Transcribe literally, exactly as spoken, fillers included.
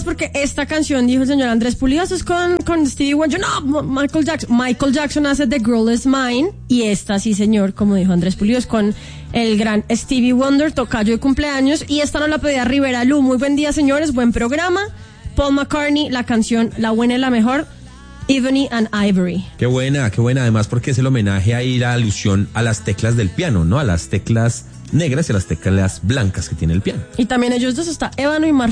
además porque esta canción, dijo el señor Andrés Pulido, es con, con Stevie Wonder. No, Michael Jackson. Michael Jackson hace The Girl Is Mine. Y esta, sí señor, como dijo Andrés Pulido, es con el gran Stevie Wonder, tocayo de cumpleaños. Y esta no la pedía Rivera Lu. Muy buen día, señores, buen programa. Paul McCartney, la canción La Buena y la Mejor, Ebony and Ivory. Qué buena, qué buena. Además porque es el homenaje ahí, la alusión a las teclas del piano, ¿no? A las teclas negras y a las teclas blancas que tiene el piano. Y también ellos dos está ébano y marfil.